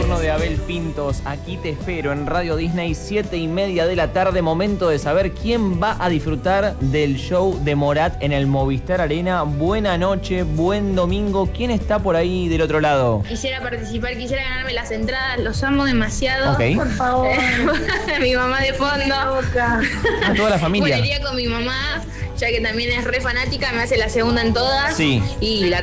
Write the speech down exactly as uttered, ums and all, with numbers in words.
turno de Abel Pintos. Aquí te espero en Radio Disney, siete y media de la tarde. Momento de saber quién va a disfrutar del show de Morat en el Movistar Arena. Buena noche, buen domingo. ¿Quién está por ahí del otro lado? Quisiera participar, quisiera ganarme las entradas. Los amo demasiado. Ok. Por favor. Mi mamá de fondo. A toda la familia. Iría con mi mamá, ya que también es re fanática, me hace la segunda en todas. Sí. Y la